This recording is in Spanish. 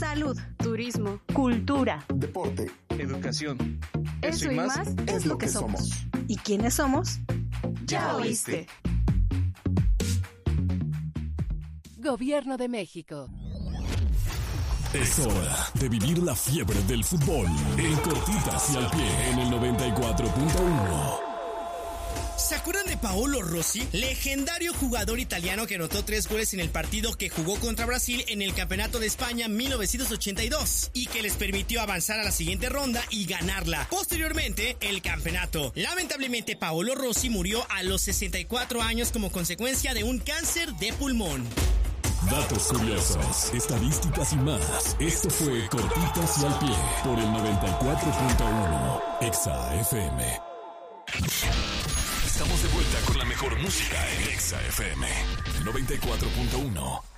salud, turismo, cultura, deporte, educación. Eso y más es lo que somos. ¿Y quiénes somos? Ya oíste. Gobierno de México. Es hora de vivir la fiebre del fútbol en cortitas y al pie en el 94.1. ¿Se acuerdan de Paolo Rossi? Legendario jugador italiano que anotó 3 goles en el partido que jugó contra Brasil en el Campeonato de España 1982 y que les permitió avanzar a la siguiente ronda y ganarla. Posteriormente, el campeonato. Lamentablemente, Paolo Rossi murió a los 64 años como consecuencia de un cáncer de pulmón. Datos curiosos, estadísticas y más. Esto fue Cortitas y al Pie por el 94.1 Exa FM. Estamos de vuelta con la mejor música en Exa FM 94.1.